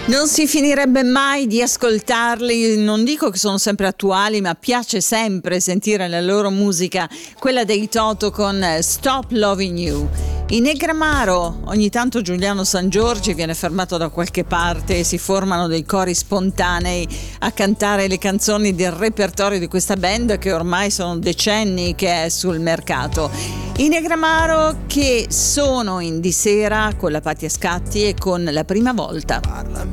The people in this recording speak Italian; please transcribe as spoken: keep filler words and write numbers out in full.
Non si finirebbe mai di ascoltarli, non dico che sono sempre attuali, ma piace sempre sentire la loro musica, quella dei Toto con Stop Loving You. In Negramaro ogni tanto Giuliano Sangiorgi viene fermato da qualche parte e si formano dei cori spontanei a cantare le canzoni del repertorio di questa band che ormai sono decenni che è sul mercato. I Negramaro che sono in di sera con la Pattia Scatti e con La Prima Volta.